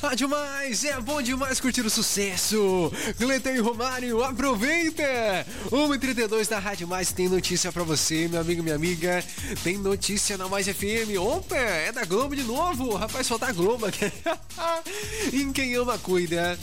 Demais, é bom demais curtir o sucesso. Cleiton e Romário, aproveita. 1h32 da Rádio Mais tem notícia pra você, meu amigo, minha amiga. Tem notícia na Mais FM. Opa, é da Globo de novo. Rapaz, só tá Globo aqui. Em Quem Ama Cuida.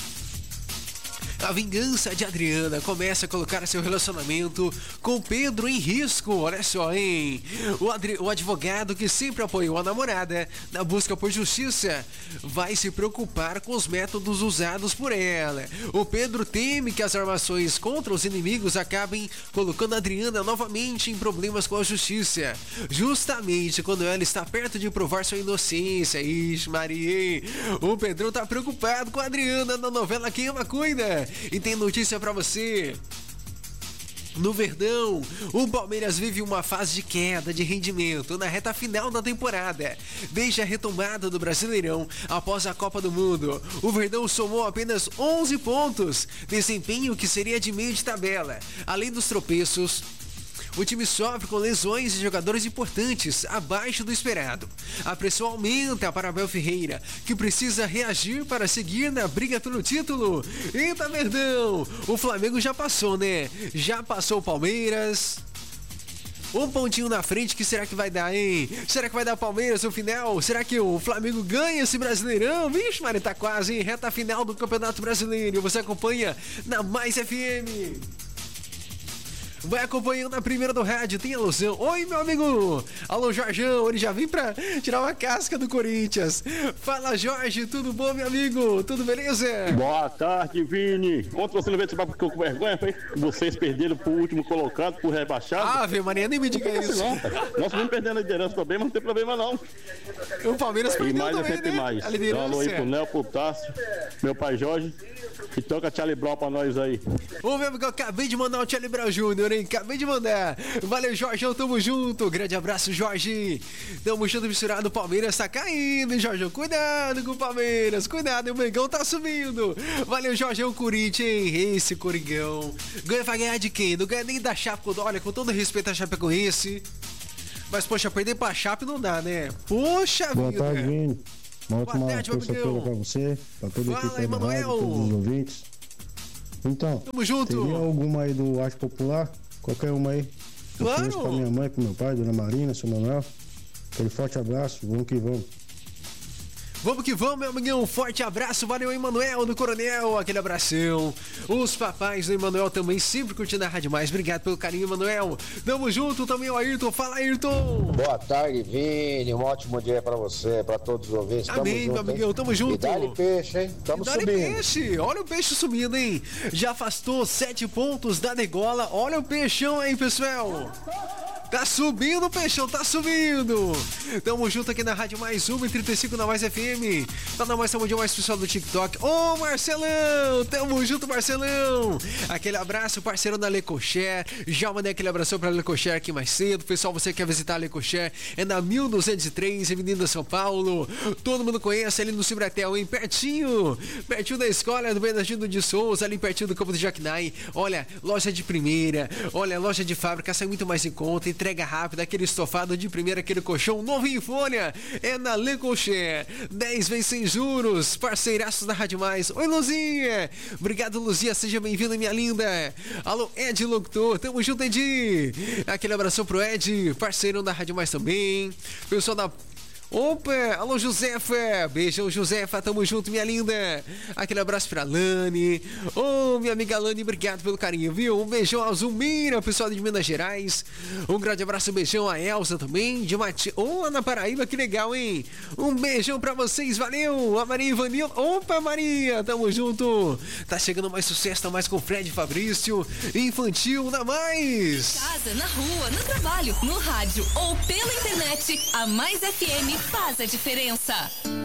A vingança de Adriana começa a colocar seu relacionamento com Pedro em risco. Olha só, hein? O advogado que sempre apoiou a namorada na busca por justiça vai se preocupar com os métodos usados por ela. O Pedro teme que as armações contra os inimigos acabem colocando a Adriana novamente em problemas com a justiça, justamente quando ela está perto de provar sua inocência. Ixi, Maria, o Pedro tá preocupado com a Adriana na novela Quem Ama Cuida. E tem notícia pra você. No Verdão, o Palmeiras vive uma fase de queda de rendimento na reta final da temporada. Desde a retomada do Brasileirão após a Copa do Mundo, o Verdão somou apenas 11 pontos, desempenho que seria de meio de tabela. Além dos tropeços, o time sofre com lesões de jogadores importantes abaixo do esperado. A pressão aumenta para Abel Ferreira, que precisa reagir para seguir na briga pelo título. Eita, Verdão! O Flamengo já passou, né? Já passou o Palmeiras. Um pontinho na frente, que será que vai dar, hein? Será que vai dar Palmeiras no final? Será que o Flamengo ganha esse Brasileirão? Vixe, Maria, tá quase, hein? Reta final do Campeonato Brasileiro. Você acompanha na Mais FM. Vai acompanhando a primeira do rádio, tem alusão. Oi, meu amigo! Alô, Jorjão, ele já vem pra tirar uma casca do Corinthians. Fala, Jorge, tudo bom, meu amigo? Tudo beleza? Boa tarde, Vini. Ontem você não veio trabalhar porque eu com vergonha, foi? Vocês perderam pro último colocado, pro rebaixado. Ave Maria, nem me diga isso. Não, nós vamos perdendo a liderança também, mas não tem problema não. O Palmeiras perdeu mais também, sempre né? mais. A liderança. Alô aí pro Léo, pro Tássio, meu pai Jorge. E toca Charlie Brown pra nós aí. Ô, meu amigo, eu acabei de mandar o Charlie Brown Jr., hein? Acabei de mandar. Valeu, Jorge, tamo junto. Grande abraço, Jorge. Tamo junto, misturado. O Palmeiras tá caindo, hein, Jorge? Cuidado com o Palmeiras. Cuidado, o Mengão tá subindo. Valeu, Jorge, o Corinthians, hein? Esse Coringão. Vai ganhar de quem? Não ganha nem da Chape. Olha, com todo respeito a Chapecoense. Mas, poxa, perder pra Chape não dá, né? Poxa vida. Boa tarde, Vini. Uma ótima tarde, terça-feira pra você, pra todo o equipe da rádio, todos os ouvintes. Então, tamo junto. Teria alguma aí do Arte Popular? Qualquer uma aí. Claro. Pra minha mãe, pro meu pai, Dona Marina, seu Manuel. Aquele forte abraço, vamos que vamos. Vamos que vamos, meu amiguinho. Um forte abraço. Valeu, Emanuel do Coronel. Aquele abração. Os papais do Emanuel também sempre curtindo a Rádio Mais. Obrigado pelo carinho, Emanuel. Tamo junto também, o Ayrton. Fala, Ayrton. Boa tarde, Vini. Um ótimo dia pra você, pra todos os ouvintes. Amém, meu amiguinho. Tamo junto. E dá-lhe peixe, hein? Tamo subindo. Peixe. Olha o peixe subindo, hein? Já afastou 7 pontos da degola. Olha o peixão aí, pessoal. Tá subindo, peixão, tá subindo. Tamo junto aqui na Rádio Mais 1h35 na Mais FM. Tá na Mais Saúde, mais pessoal do TikTok. Ô, Marcelão, tamo junto, Marcelão. Aquele abraço, parceiro da Lecocher. Já mandei aquele abraço pra Lecocher aqui mais cedo. Pessoal, você quer visitar a Lecocher? É na 1203, Avenida São Paulo. Todo mundo conhece ali no Cibratel, hein? Pertinho da escola do Bernardino de Souza, ali pertinho do campo do Jaquinai. Olha, loja de primeira. Olha, loja de fábrica, sai muito mais em conta. Entrega rápida, aquele estofado de primeira, aquele colchão novo em folha. É na Lecocher. 10 vezes sem juros. Parceiraços da Rádio Mais. Oi, Luzinha. Obrigado, Luzia. Seja bem-vinda, minha linda. Alô, Ed Locutor. Tamo junto, Ed. Aquele abração pro Ed. Parceirão da Rádio Mais também. Pessoal da... Opa, alô Josefa, beijão Josefa, tamo junto, minha linda. Aquele abraço pra Lani. Ô, minha amiga Lani, obrigado pelo carinho, viu? Um beijão a Zulmira, pessoal de Minas Gerais. Um grande abraço, um beijão a Elza também, de lá na Paraíba, que legal, hein? Um beijão pra vocês, valeu. A Maria Ivanil, opa Maria, tamo junto. Tá chegando mais sucesso, tá mais com Fred Fabrício, infantil, na Mais. Casa, na rua, no trabalho, no rádio ou pela internet, a Mais FM faz a diferença.